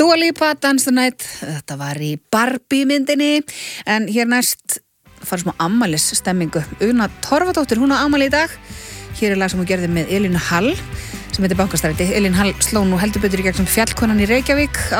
Dua Lipa, Dance the Night, þetta var í Barbie myndinni, en hér næst fara smá afmælis stemmingu. Una Torfadóttir, hún á afmæli í dag. Hér lag sem hún gerði með Elín Hall, sem heitir Bankastræti. Elín Hall sló nú heldur betur í gegn sem fjallkonan í Reykjavík á